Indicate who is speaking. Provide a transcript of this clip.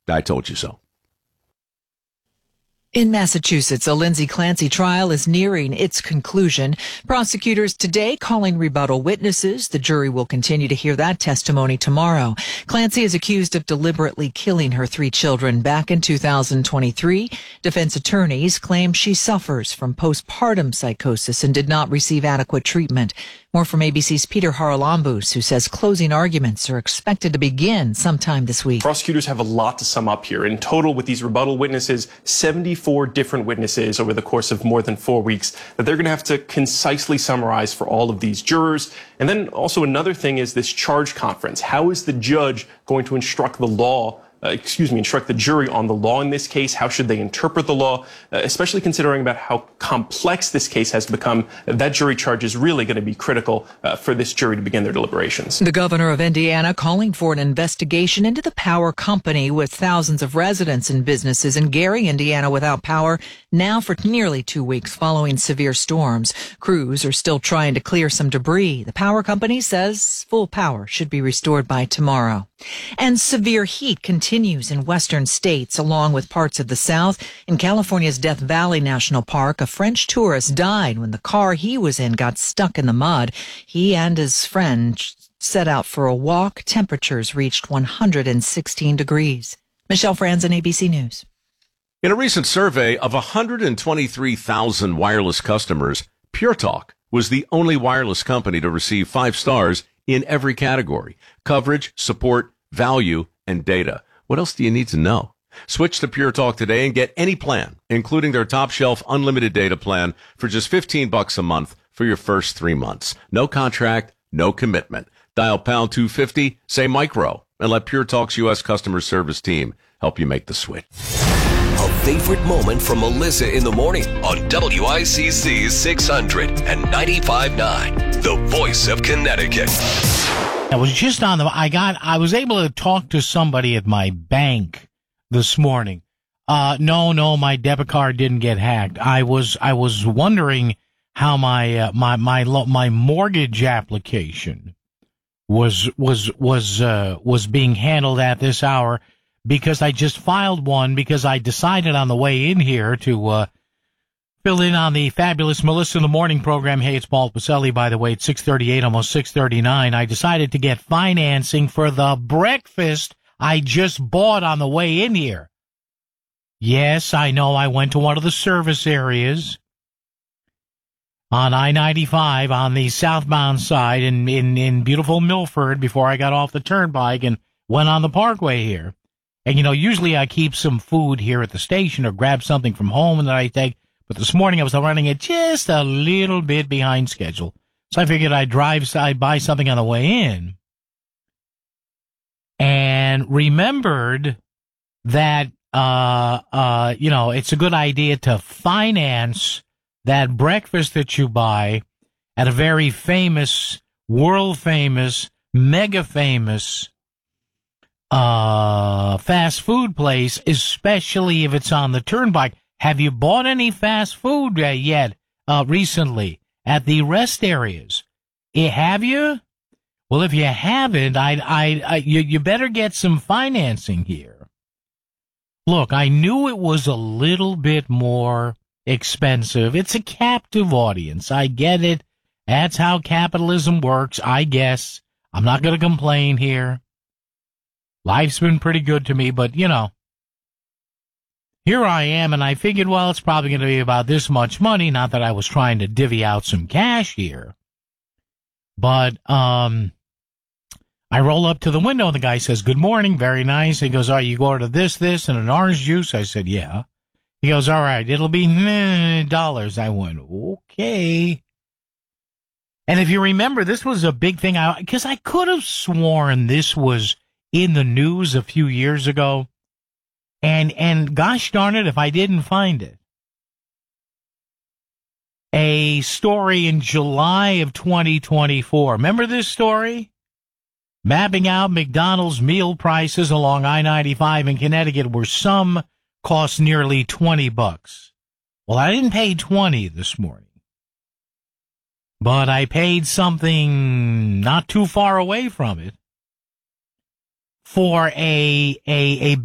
Speaker 1: I told you so.
Speaker 2: In Massachusetts, a Lindsay Clancy trial is nearing its conclusion. Prosecutors today calling rebuttal witnesses. The jury will continue to hear that testimony tomorrow. Clancy is accused of deliberately killing her 3 children back in 2023. Defense attorneys claim she suffers from postpartum psychosis and did not receive adequate treatment. More from ABC's Peter Haralambous, who says closing arguments are expected to begin sometime this week.
Speaker 3: Prosecutors have a lot to sum up here. In total, with these rebuttal witnesses, 74 different witnesses over the course of more than 4 weeks that they're going to have to concisely summarize for all of these jurors. And then also another thing is this charge conference. How is the judge going to instruct the jury on the law in this case? How should they interpret the law? Especially considering about how complex this case has become, that jury charge is really going to be critical for this jury to begin their deliberations.
Speaker 2: The governor of Indiana calling for an investigation into the power company with thousands of residents and businesses in Gary, Indiana, without power now for nearly 2 weeks following severe storms. Crews are still trying to clear some debris. The power company says full power should be restored by tomorrow. And severe heat continues in western states along with parts of the south. In California's Death Valley National Park, a French tourist died when the car he was in got stuck in the mud. He and his friend set out for a walk. Temperatures reached 116 degrees. Michelle Franzen, ABC News.
Speaker 1: In a recent survey of 123,000 wireless customers, Pure Talk was the only wireless company to receive 5 stars in every category: coverage, support, value, and data. What else do you need to know? Switch to Pure Talk today and get any plan, including their top shelf unlimited data plan, for just $15 a month for your first 3 months. No contract, no commitment. Dial pound 250, say micro, and let Pure Talk's U.S. customer service team help you make the switch.
Speaker 4: A favorite moment from Melissa in the morning on WICC 600 and 95.9, the voice of Connecticut.
Speaker 5: I was just on I was able to talk to somebody at my bank this morning. No, my debit card didn't get hacked. I was wondering how my mortgage application was being handled at this hour, because I just filed one because I decided on the way in here to fill in on the fabulous Melissa in the Morning program. Hey, it's Paul Pacelli, by the way. It's 6:38, almost 6:39. I decided to get financing for the breakfast I just bought on the way in here. Yes, I know I went to one of the service areas on I-95 on the southbound side in beautiful Milford before I got off the turnpike and went on the parkway here. And, usually I keep some food here at the station or grab something from home that I take. But this morning I was running it just a little bit behind schedule. So I figured I'd buy something on the way in. And remembered that, it's a good idea to finance that breakfast that you buy at a very famous, world famous, mega famous fast food place, especially if it's on the turnpike. Have you bought any fast food yet recently at the rest areas? Have you? Well, if you haven't, you better get some financing here. Look, I knew it was a little bit more expensive. It's a captive audience. I get it. That's how capitalism works, I guess. I'm not going to complain here. Life's been pretty good to me, but, here I am, and I figured, well, it's probably going to be about this much money. Not that I was trying to divvy out some cash here. But I roll up to the window, and the guy says, "Good morning, very nice." He goes, "Oh, you order this, and an orange juice?" I said, "Yeah." He goes, "All right, it'll be $9." I went, "Okay." And if you remember, this was a big thing, because I could have sworn this was in the news a few years ago. And gosh darn it if I didn't find it. A story in July of 2024. Remember this story? Mapping out McDonald's meal prices along I-95 in Connecticut, where some cost nearly $20. Well, I didn't pay $20 this morning, but I paid something not too far away from it for a